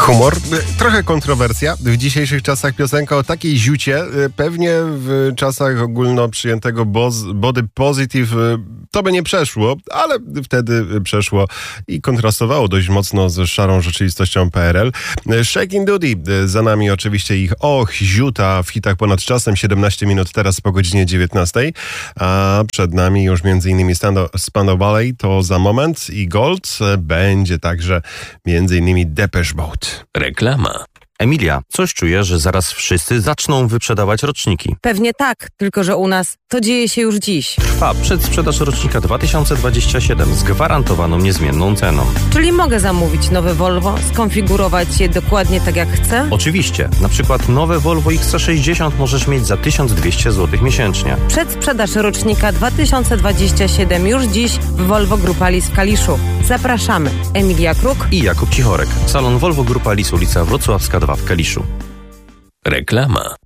Humor, trochę kontrowersja. W dzisiejszych czasach piosenka o takiej ziucie, pewnie w czasach ogólno przyjętego body positive to by nie przeszło, ale wtedy przeszło i kontrastowało dość mocno z szarą rzeczywistością PRL. Shakin' Doody, za nami oczywiście ich ziuta w hitach ponad czasem, 17 minut teraz po godzinie 19, a przed nami już m.in. Spandau Ballet, to za moment, i Gold, będzie także m.in. Depeche Mode. Reklama. Emilia, coś czuję, że zaraz wszyscy zaczną wyprzedawać roczniki. Pewnie tak, tylko że u nas to dzieje się już dziś. Trwa przedsprzedaż rocznika 2027 z gwarantowaną niezmienną ceną. Czyli mogę zamówić nowe Volvo, skonfigurować je dokładnie tak jak chcę? Oczywiście, na przykład nowe Volvo XC60 możesz mieć za 1200 zł miesięcznie. Przedsprzedaż rocznika 2027 już dziś w Volvo Grupa Lis w Kaliszu. Zapraszamy. Emilia Kruk I Jakub Cichorek. Salon Volvo Grupa Lis, ulica Wrocławska 2 w Kaliszu. Reklama.